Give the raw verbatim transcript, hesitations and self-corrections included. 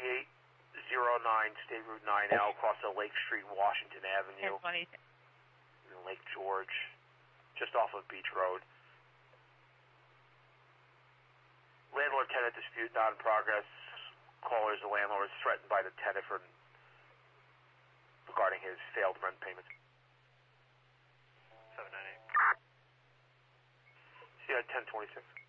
thirty-eight oh nine State Route nine L, across the Lake Street, Washington Avenue, in Lake George, just off of Beach Road. Landlord-tenant dispute not in progress. Caller is the landlord is threatened by the tenant for regarding his failed rent payments. seven nine eight. See you at ten twenty-six.